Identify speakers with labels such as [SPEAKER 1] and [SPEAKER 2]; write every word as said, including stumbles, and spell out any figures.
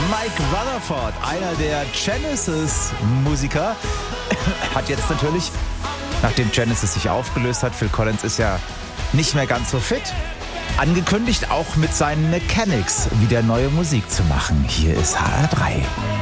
[SPEAKER 1] Mike Rutherford, einer der Genesis-Musiker, hat jetzt natürlich, nachdem Genesis sich aufgelöst hat, Phil Collins ist ja nicht mehr ganz so fit, angekündigt, auch mit seinen Mechanics wieder neue Musik zu machen. Hier ist H R drei.